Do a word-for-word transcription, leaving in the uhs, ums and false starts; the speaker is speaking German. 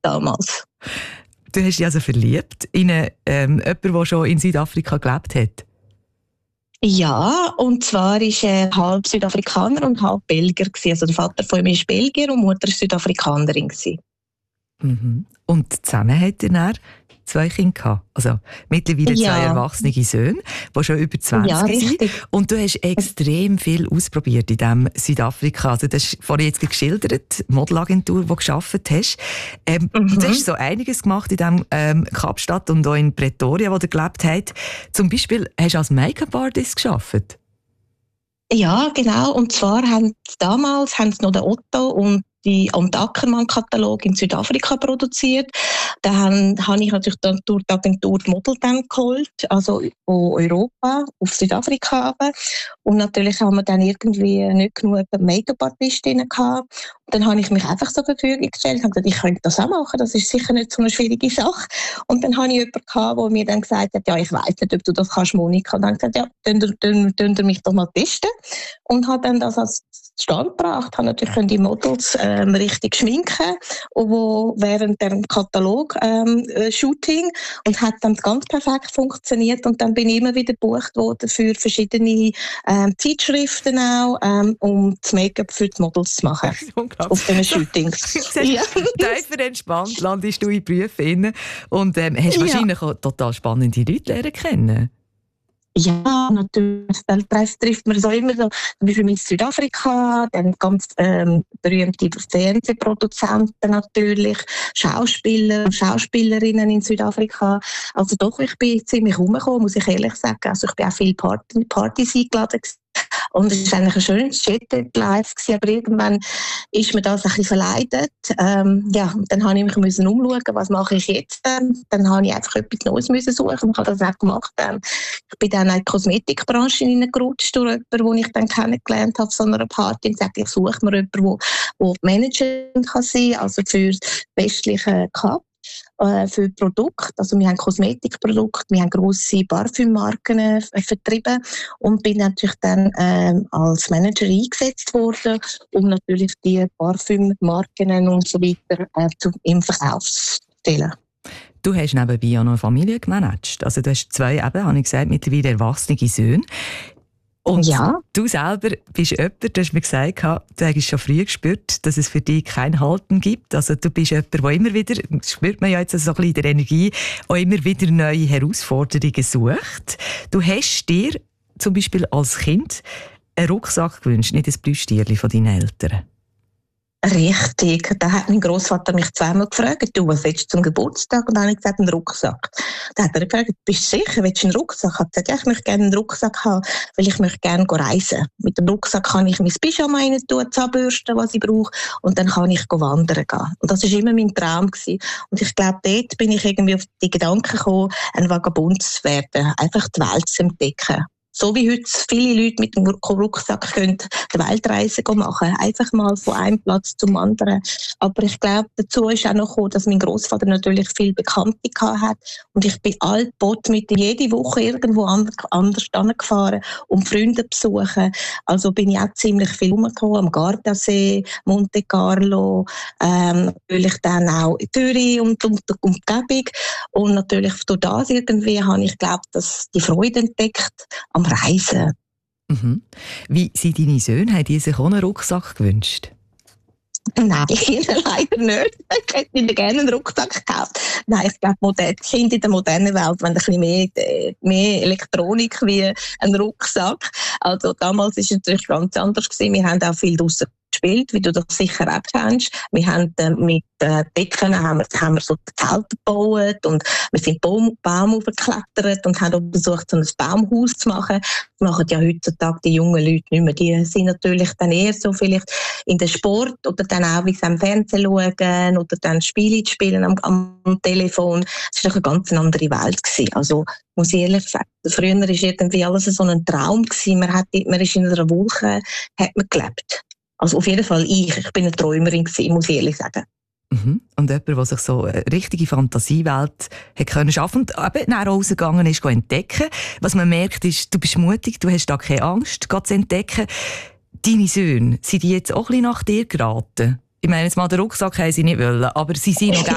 damals. Du hast dich also verliebt in einen, ähm, jemanden, der schon in Südafrika gelebt hat? Ja, und zwar war er halb Südafrikaner und halb Belgier gewesen. Also der Vater von ihm ist Belgier und die Mutter war Südafrikanerin gewesen. Mhm. Und zusammen hat er dann zwei Kinder gehabt. Also mittlerweile Ja. zwei erwachsene Söhne, die schon über zwanzig Ja, sind. richtig. Und du hast extrem viel ausprobiert in diesem Südafrika. Also du hast vorhin jetzt geschildert, die Modelagentur, die du gearbeitet hast. Ähm, Mhm. Du hast so einiges gemacht in diesem ähm, Kapstadt und auch in Pretoria, wo du gelebt hast. Zum Beispiel hast du als Make-up-Artist gearbeitet. Ja, genau. Und zwar haben sie damals haben sie noch den Otto und die und Ackermann-Katalog in Südafrika produziert. Da habe hab ich natürlich dann durch die Agentur die Model dann geholt, also von Europa auf Südafrika runter. Und natürlich haben wir dann irgendwie nicht genug Make-up-Artistinnen gehabt. Und dann habe ich mich einfach zur Verfügung gestellt und gesagt, ich könnte das auch machen, das ist sicher nicht so eine schwierige Sache. Und dann habe ich jemanden gehabt, der mir dann gesagt hat, ja, ich weiss nicht, ob du das kannst, Monika. Und dann habe ich gesagt, ja, dann könnt ihr mich doch mal testen. Und habe dann das als Stand gebracht, habe natürlich die Models ähm, richtig schminken, wo während dem Katalog-Shooting ähm, und hat dann ganz perfekt funktioniert und dann bin ich immer wieder gebucht worden für verschiedene ähm, Zeitschriften auch, ähm, um das Make-up für die Models zu machen. Auf diesen Shootings. Ja. Tiefer entspannt landest du in Berufen und ähm, hast Ja. wahrscheinlich auch total spannende Leute lernen kennen. Ja, natürlich. Dann trifft man so immer so, zum Beispiel in Südafrika, dann ganz ähm, berühmte Fernsehproduzenten natürlich, Schauspieler und Schauspielerinnen in Südafrika. Also doch, ich bin ziemlich rumgekommen, muss ich ehrlich sagen. Also ich bin auch viele Party, Partys eingeladen gewesen. Und es war eigentlich ein schönes Jet-Life gewesen, aber irgendwann ist mir das ein bisschen verleidet. Ähm, ja, und dann habe ich mich müssen umschauen, was mache ich jetzt denn? Dann habe ich einfach etwas Neues müssen suchen und habe das auch gemacht. Ähm, ich bin dann in die Kosmetikbranche hineingerutscht durch jemanden, den ich dann kennengelernt habe auf so einer Party und sagte, ich suche mir jemanden, der, der Managerin kann sein, also für das westliche Cup. Für Produkte, also wir haben Kosmetikprodukte, wir haben grosse Parfümmarken äh, vertrieben und bin natürlich dann ähm, als Manager eingesetzt worden, um natürlich die Parfümmarken und so weiter äh, zu, im Verkauf zu stellen. Du hast nebenbei auch noch eine Familie gemanagt. Also du hast zwei, eben, habe ich gesagt, mittlerweile erwachsene Söhne. Und ja. Du selber bist jemand, du hast mir gesagt, du hast schon früh gespürt, dass es für dich kein Halten gibt. Also du bist jemand, der immer wieder, das spürt man ja jetzt so ein bisschen in der Energie, auch immer wieder neue Herausforderungen sucht. Du hast dir zum Beispiel als Kind einen Rucksack gewünscht, nicht ein Plüschtierchen von deinen Eltern. Richtig. Da hat mein Grossvater mich zweimal gefragt, du, was willst du zum Geburtstag? Und dann habe ich gesagt, einen Rucksack. Da hat er gefragt, bist du sicher, willst du einen Rucksack? Ich habe gesagt, ja, ich möchte gerne einen Rucksack haben, weil ich möchte gerne reisen. Mit dem Rucksack kann ich mein Pyjama rein tun, Zahnbürsten, was ich brauche, und dann kann ich wandern gehen. Und das war immer mein Traum gewesen. Und ich glaube, dort bin ich irgendwie auf die Gedanken gekommen, ein Vagabund zu werden, einfach die Welt zu entdecken. So wie heute viele Leute mit dem Rucksack können die Weltreise machen, einfach mal von einem Platz zum anderen. Aber ich glaube, dazu ist auch noch gekommen, dass mein Großvater natürlich viel Bekannte hat und ich bin altbot mit jede Woche irgendwo anders hingefahren, um Freunde zu besuchen. Also bin ich auch ziemlich viel rumgekommen, am Gardasee, Monte Carlo, ähm, natürlich dann auch in Zürich und um die Umgebung. Und natürlich durch das irgendwie habe ich, glaube dass die Freude entdeckt am Reisen. Mhm. Wie sind deine Söhne? Haben die sich auch einen Rucksack gewünscht? Nein, leider nicht. Ich hätte ihnen gerne einen Rucksack gekauft. Nein, ich glaube, die Kinder in der modernen Welt wollen ein bisschen mehr, mehr Elektronik wie ein Rucksack. Also damals war es natürlich ganz anders gewesen. Wir haben auch viel draussen gespielt, wie du das sicher auch kennst. Wir haben äh, mit äh, Decken haben wir, haben wir so Zelte gebaut und wir sind Baum, Baum hochgeklettert und haben auch versucht, so ein Baumhaus zu machen. Das machen ja heutzutage die jungen Leute nicht mehr. Die sind natürlich dann eher so vielleicht in den Sport oder dann auch wie sie am Fernsehen schauen oder dann Spiele spielen am, am Telefon. Das war eine ganz andere Welt gewesen. Also muss ich ehrlich sagen, früher war irgendwie alles so ein Traum gewesen. Man, hat, man ist in einer Wolke, hat man gelebt. Also auf jeden Fall ich. Ich bin eine Träumerin gewesen, muss ich ehrlich sagen. Mhm. Und jemand, der sich so eine richtige Fantasiewelt hat können schaffen und eben nach rausgegangen ist, entdecken. Was man merkt, ist, du bist mutig, du hast da keine Angst, zu entdecken. Deine Söhne, sind die jetzt auch ein bisschen nach dir geraten? Ich meine, jetzt mal den Rucksack haben sie nicht wollen, aber sie sind noch